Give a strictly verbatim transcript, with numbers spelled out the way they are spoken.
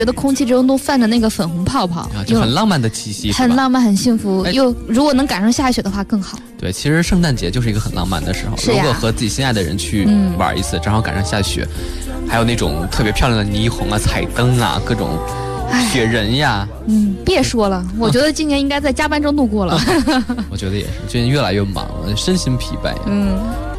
觉得空气中都泛着那个粉红泡泡， 啊，就很浪漫的气息， 很浪漫，很幸福。 哎、 又如果能赶上下雪的话更好。 对，其实圣诞节就是一个很浪漫的时候， 是呀， 如果和自己心爱的人去玩一次，嗯、正好赶上下雪，还有那种特别漂亮的霓虹啊、彩灯啊，各种雪人呀。 嗯，别说了，我觉得今年应该在加班中度过了。 我觉得也是，最近越来越忙了，身心疲惫。 嗯。